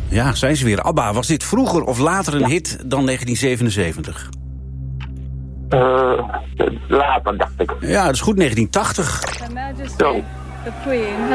Ja, zijn ze weer. ABBA, was dit vroeger of later een hit dan 1977? Later, dacht ik. Ja, dat is goed, 1980. Her Majesty, the Queen,